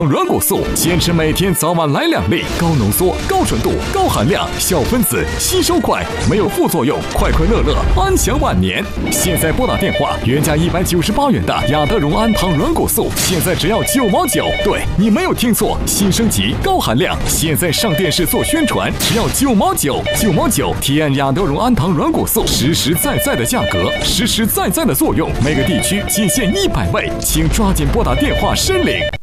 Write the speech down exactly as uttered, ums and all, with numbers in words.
软骨素，坚持每天早晚来两粒，高浓缩、高纯度、高含量，小分子，吸收快，没有副作用，快快乐乐，安享晚年。现在拨打电话，原价一百九十八元的雅德荣安糖软骨素，现在只要九毛九。对，你没有听错，新升级，高含量，现在上电视做宣传，只要九毛九，九毛九，体验雅德荣安糖软骨素，实实在在的价格，实实在在的作用，每个地区仅限一百位，请抓紧拨打电话申领。